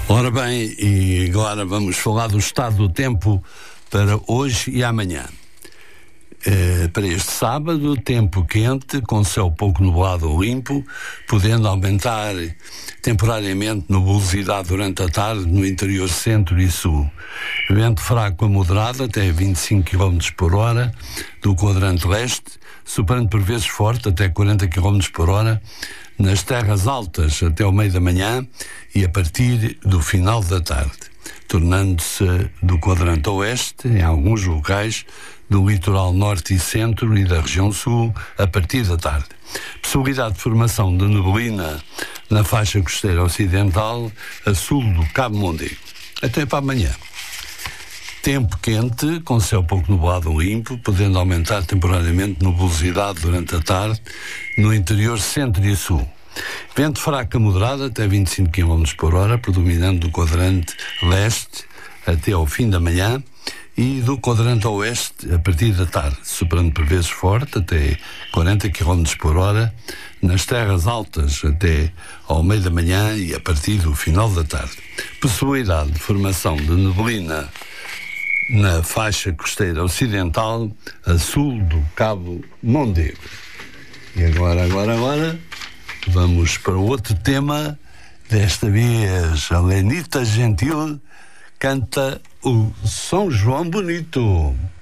Ora bem, e agora vamos falar do estado do tempo para hoje e amanhã. Para este sábado, tempo quente, com céu pouco nublado ou limpo, podendo aumentar temporariamente nubosidade durante a tarde no interior centro e sul. Vento fraco a moderado até 25 km por hora do quadrante leste, superando por vezes forte até 40 km por hora nas terras altas até ao meio da manhã e a partir do final da tarde, tornando-se do quadrante oeste, em alguns locais, do litoral norte e centro e da região sul, a partir da tarde. Possibilidade de formação de neblina na faixa costeira ocidental, a sul do Cabo Mondego. Até para amanhã. Tempo quente, com céu pouco nublado ou limpo, podendo aumentar temporariamente nubosidade durante a tarde no interior centro e sul. Vento fraco a moderado até 25 km por hora, predominando do quadrante leste até ao fim da manhã e do quadrante oeste a partir da tarde, superando por vezes forte até 40 km por hora nas terras altas até ao meio da manhã e a partir do final da tarde. Possibilidade de formação de neblina na faixa costeira ocidental a sul do Cabo Mondego. E agora, vamos para outro tema. Desta vez a Lenita Gentil canta o São João Bonito.